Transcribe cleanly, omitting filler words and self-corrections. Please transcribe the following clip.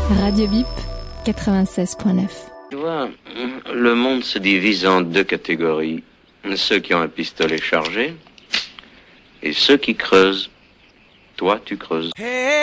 Radio Bip 96.9. Tu vois, le monde se divise en deux catégories. Ceux qui ont un pistolet chargé et ceux qui creusent. Toi, tu creuses.